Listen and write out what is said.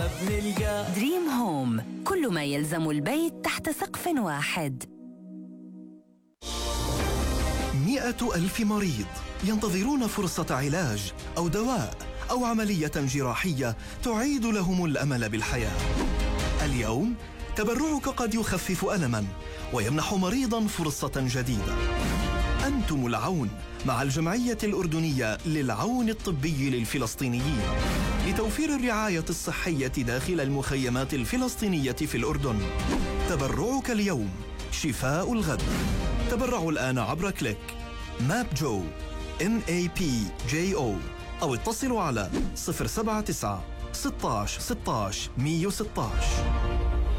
بنلقى. دريم هوم، كل ما يلزم البيت تحت سقف واحد. 100,000 مريض ينتظرون فرصة علاج أو دواء أو عملية جراحية تعيد لهم الأمل بالحياة. اليوم تبرعك قد يخفف ألماً ويمنح مريضاً فرصة جديدة. أنتم العون مع الجمعية الأردنية للعون الطبي للفلسطينيين لتوفير الرعاية الصحية داخل المخيمات الفلسطينية في الأردن. تبرعك اليوم شفاء الغد. تبرعوا الآن عبر كليك MAPJO MAPJO أو اتصلوا على 079 16 16 116.